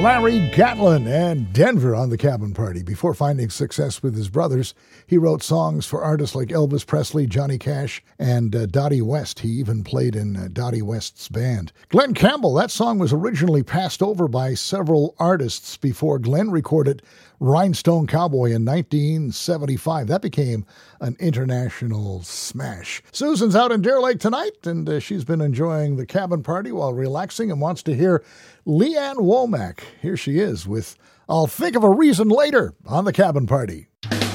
Larry Gatlin and Denver on the Cabin Party. Before finding success with his brothers, he wrote songs for artists like Elvis Presley, Johnny Cash, and Dottie West. He even played in Dottie West's band. Glen Campbell, that song was originally passed over by several artists before Glen recorded Rhinestone Cowboy in 1975. That became an international smash. Susan's out in Deer Lake tonight, and she's been enjoying the Cabin Party while relaxing and wants to hear Leanne Womack. Here she is with I'll Think of a Reason Later on the Cabin Party.